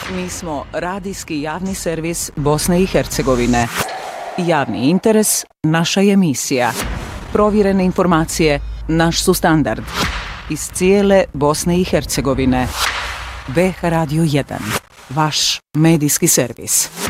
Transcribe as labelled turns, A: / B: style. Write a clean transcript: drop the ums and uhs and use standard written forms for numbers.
A: Mi smo radijski javni servis Bosne i Hercegovine. Javni interes, naša emisija. Provjerene informacije, naš su standard. Iz cijele Bosne i Hercegovine. BH Radio 1, vaš medijski servis.